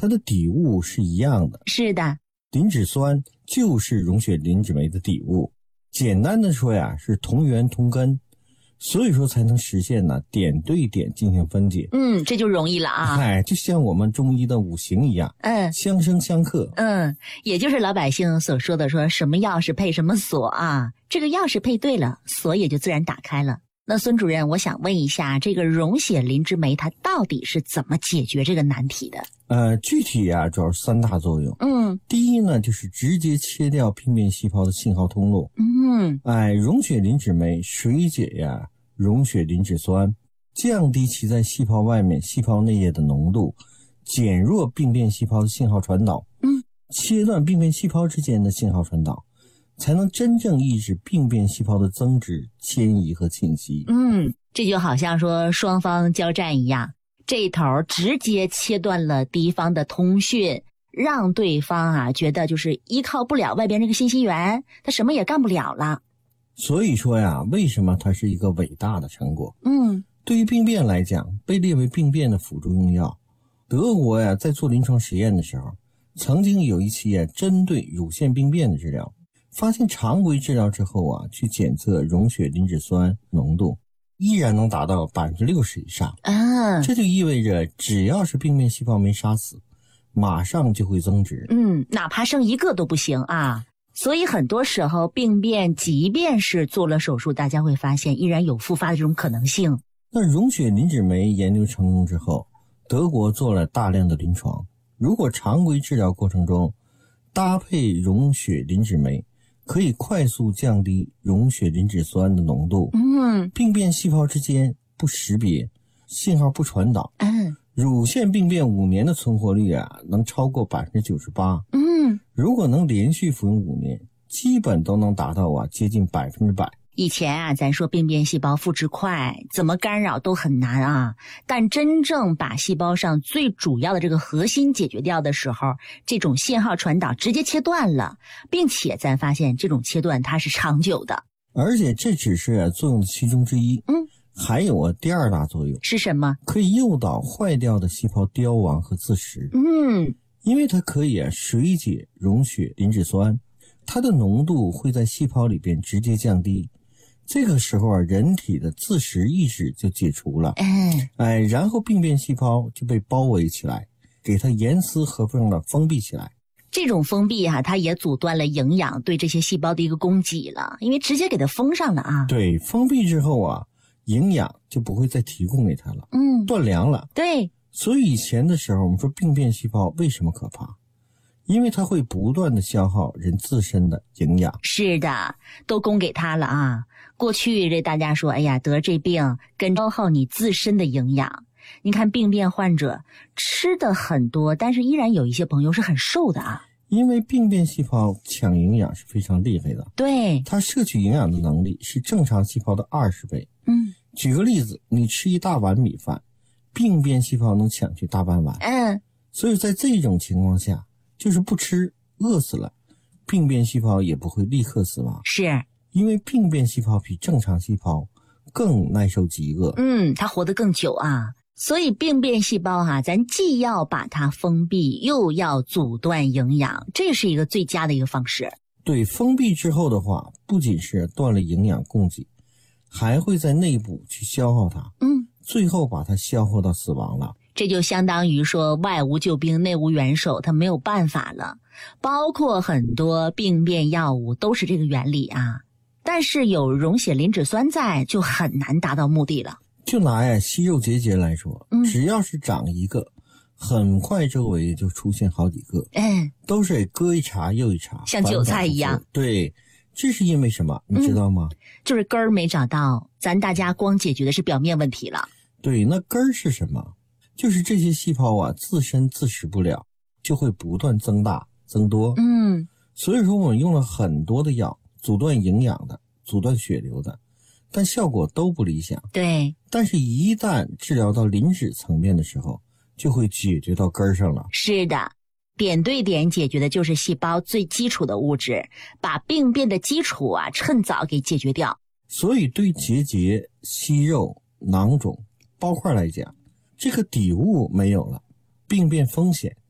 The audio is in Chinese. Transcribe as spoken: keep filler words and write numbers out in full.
它的底物是一样的。 是的， 磷脂酸就是溶血磷脂酶的底物，简单的说呀，是同源同根，所以说才能实现呢点对点进行分解。 嗯，这就容易了啊。 哎，就像我们中医的五行一样， 嗯， 相生相克。 嗯，也就是老百姓所说的说什么钥匙配什么锁啊，这个钥匙配对了，锁也就自然打开了。那孙主任，我想问一下，这个溶血磷脂酶它到底是怎么解决这个难题的？ 呃，具体啊，主要是三大作用。 嗯， 第一呢，就是直接切掉病变细胞的信号通路。 嗯， 哎，溶血磷脂酶水解呀溶血磷脂酸，降低其在细胞外面、细胞内液的浓度，减弱病变细胞的信号传导。 嗯， 切断病变细胞之间的信号传导，才能真正抑制病变细胞的增殖、迁移和侵袭。 嗯，这就好像说双方交战一样，这一头直接切断了敌方的通讯，让对方啊觉得就是依靠不了外边这个信息源，他什么也干不了了。 所以说呀，为什么它是一个伟大的成果？ 嗯， 对于病变来讲，被列为病变的辅助用药。德国呀，在做临床实验的时候，曾经有一期呀，针对乳腺病变的治疗，发现常规治疗之后啊，去检测溶血磷脂酸浓度，依然能达到百分之六十以上。 啊， 这就意味着，只要是病变细胞没杀死，马上就会增殖。 嗯，哪怕剩一个都不行啊。所以很多时候病变即便是做了手术，大家会发现依然有复发的这种可能性。 那溶血磷脂酶研究成功之后，德国做了大量的临床，如果常规治疗过程中搭配溶血磷脂酶，可以快速降低溶血磷脂酸的浓度。 嗯， 病变细胞之间不识别，信号不传导。 嗯， 乳腺病变五年的存活率啊，能超过百分之九十八。 嗯， 如果能连续服用五年，基本都能达到啊接近百分之百。 以前啊，咱说病变细胞复制快，怎么干扰都很难啊。但真正把细胞上最主要的这个核心解决掉的时候，这种信号传导直接切断了，并且咱发现这种切断它是长久的。 而且这只是作用其中之一。 嗯， 还有啊第二大作用是什么？ 可以诱导坏掉的细胞凋亡和自噬。 嗯， 因为它可以啊水解溶血磷脂酸，它的浓度会在细胞里边直接降低。这个时候啊，人体的自噬意识就解除了。 哎， 哎，然后病变细胞就被包围起来，给它严丝合缝的封闭起来。 这种封闭啊，它也阻断了营养对这些细胞的一个供给了，因为直接给它封上了啊。 对，封闭之后啊，营养就不会再提供给它了， 嗯， 断粮了。 对， 所以以前的时候，我们说病变细胞为什么可怕？因为它会不断的消耗人自身的营养。 是的，都供给它了啊。过去这大家说，哎呀，得这病跟消耗你自身的营养。你看病变患者吃的很多，但是依然有一些朋友是很瘦的啊。 因为病变细胞抢营养是非常厉害的， 对， 它摄取营养的能力是正常细胞的二十倍。 嗯， 举个例子，你吃一大碗米饭，病变细胞能抢去大半碗。 嗯， 所以在这种情况下，就是不吃饿死了，病变细胞也不会立刻死亡。 是， 因为病变细胞比正常细胞更耐受饥饿。 嗯，它活得更久啊。所以病变细胞哈、啊，咱既要把它封闭，又要阻断营养，这是一个最佳的一个方式。 对，封闭之后的话，不仅是断了营养供给，还会在内部去消耗它， 嗯， 最后把它消耗到死亡了。 这就相当于说外无救兵，内无援手，它没有办法了。包括很多病变药物都是这个原理啊。但是有溶血磷脂酸在，就很难达到目的了。 就拿呀息肉结节来说， 嗯， 只要是长一个，很快周围就出现好几个， 哎， 都是割一茬又一茬， 像韭菜一样。 对，这是因为什么？你知道吗？ 嗯、就是根儿没找到，咱大家光解决的是表面问题了。 对，那根儿是什么？就是这些细胞啊自身自噬不了，就会不断增大增多。 嗯， 所以说我们用了很多的药，阻断营养的，阻断血流的，但效果都不理想。 对， 但是一旦治疗到磷脂层面的时候，就会解决到根儿上了。 是的，点对点解决的就是细胞最基础的物质，把病变的基础啊趁早给解决掉。 所以对结节、息肉、囊肿、包块来讲，这个底物没有了，病变风险